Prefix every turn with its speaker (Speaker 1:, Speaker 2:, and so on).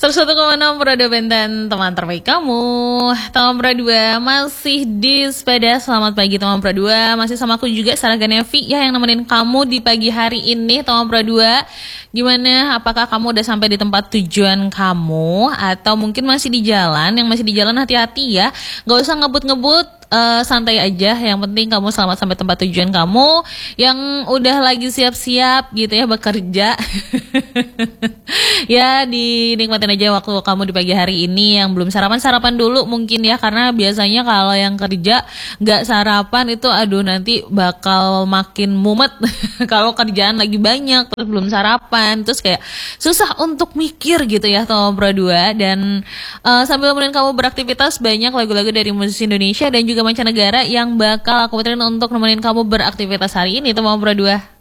Speaker 1: 101,6 Pro 2 Benten, teman terbaik kamu. Teman Pro 2 masih di sepeda. Selamat pagi teman Pro 2. Masih sama aku juga Sarah Ganevi ya, yang nemenin kamu di pagi hari ini teman Pro 2. Gimana? Apakah kamu udah sampai di tempat tujuan kamu atau mungkin masih di jalan? Yang masih di jalan hati-hati ya. Gak usah ngebut-ngebut. Santai aja, yang penting kamu selamat sampai tempat tujuan kamu. Yang udah lagi siap-siap gitu ya bekerja ya dinikmatin aja waktu kamu di pagi hari ini. Yang belum sarapan dulu mungkin ya, karena biasanya kalau yang kerja gak sarapan itu aduh nanti bakal makin mumet kalau kerjaan lagi banyak terus belum sarapan, terus kayak susah untuk mikir gitu ya teman Pro 2. Dan sambil nemenin kamu beraktivitas, banyak lagu-lagu dari musisi Indonesia dan juga mancanegara yang bakal aku puterin untuk nemenin kamu beraktivitas hari ini teman Pro 2.